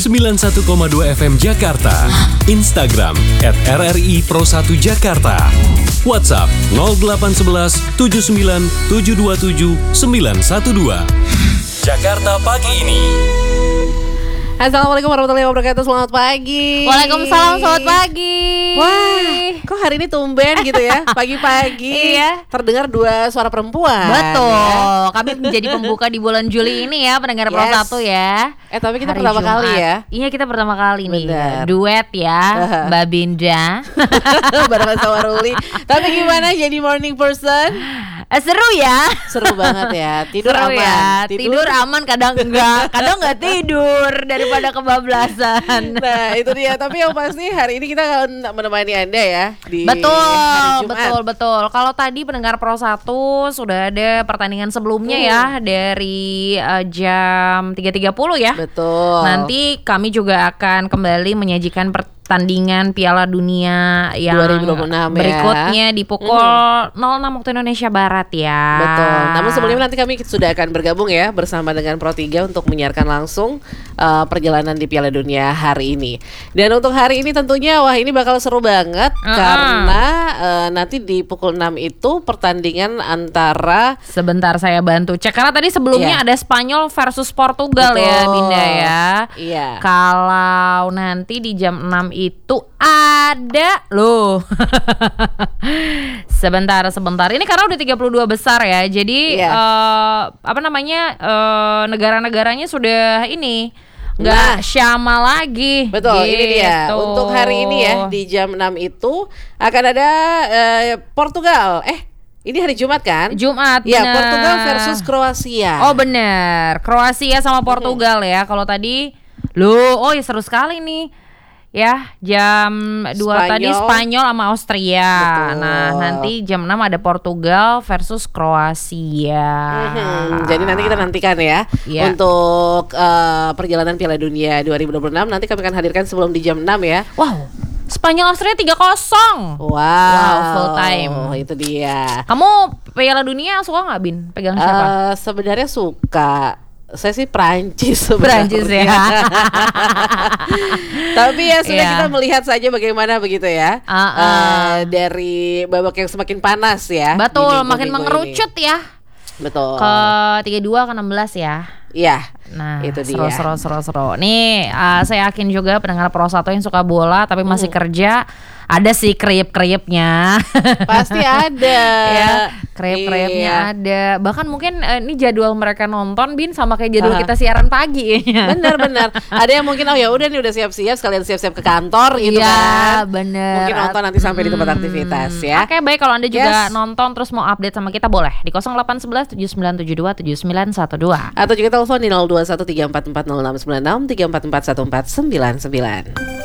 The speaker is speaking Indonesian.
91,2 FM Jakarta. Instagram @RRI Pro 1 Jakarta. WhatsApp 0811 79 727 912. Jakarta pagi ini. Assalamualaikum warahmatullahi wabarakatuh. Selamat pagi. Waalaikumsalam, selamat pagi. Wah, kok hari ini tumben gitu ya, pagi-pagi. Iya. Terdengar dua suara perempuan. Betul, kami menjadi pembuka di bulan Juli ini ya, pendengar Pro 1 ya. Tapi kita Hari pertama Jumat. kali ya. Iya, kita pertama kali nih. Benar. Duet ya, Mbak Binda. Bareng sama Ruli. Tapi gimana jadi morning person? Seru ya. Seru banget ya. Tidur Seru aman. ya. Tidur aman, kadang enggak. Kadang enggak tidur daripada kebablasan. Nah, itu dia. Tapi yang pasti hari ini kita akan menemani Anda ya di Betul, hari Jumat. betul. Kalau tadi pendengar Pro 1 sudah ada pertandingan sebelumnya ya dari jam 3.30 ya. Betul. Nanti kami juga akan kembali menyajikan pertandingan Piala Dunia yang 2026 berikutnya di pukul 06 waktu Indonesia Barat ya. Betul. Namun sebelumnya nanti kami sudah akan bergabung ya bersama dengan Pro 3 untuk menyiarkan langsung perjalanan di Piala Dunia hari ini. Dan untuk hari ini tentunya wah ini bakal seru banget karena nanti di pukul 6 itu pertandingan antara Sebentar saya bantu cek karena tadi sebelumnya ada Spanyol versus Portugal ya Binda ya. Iya. Kalau nanti di jam 6 itu ada loh. Sebentar. Ini karena udah 32 besar ya. Jadi negara-negaranya sudah ini nggak syama lagi. Betul, gitu. ini dia. Untuk hari ini ya di jam 6 itu akan ada Portugal. Ini hari Jumat kan? Jumat. Ya, bener. Portugal versus Kroasia. Oh bener, Kroasia sama Portugal ya. Kalau tadi ya seru sekali nih. Ya, jam 2 tadi Spanyol sama Austria. Betul. Nah, nanti jam 6 ada Portugal versus Kroasia. Jadi nanti kita nantikan ya untuk perjalanan Piala Dunia 2026. Nanti kami akan hadirkan sebelum di jam 6 ya. Wow, Spanyol Austria 3-0. Wow, full time. Itu dia. Kamu Piala Dunia suka nggak, Bin? Pegang siapa? Sebenarnya suka. Saya sih Prancis sebenarnya. Prancis ya. Tapi ya sudah kita melihat saja bagaimana begitu ya. Dari babak yang semakin panas ya. Betul, makin mengerucut ya. Betul. Ke 32 ke 16 ya. Iya. Nah, itu dia. Seru. Nih, saya yakin juga pendengar Pro 1 yang suka bola tapi masih kerja, ada sih kriep-kriepnya. Pasti ada. Ya, kriep-kriepnya ada. Bahkan mungkin ini jadwal mereka nonton Bin sama kayak jadwal kita siaran pagi. Benar. Ada yang mungkin ya udah nih udah siap-siap sekalian siap-siap ke kantor gitu kan. Iya, benar. Mungkin nonton nanti sampai di tempat aktivitas ya. Oke, baik kalau Anda juga nonton terus mau update sama kita boleh di 0811 7972 7912. Atau juga telepon di 0213440696 3441499.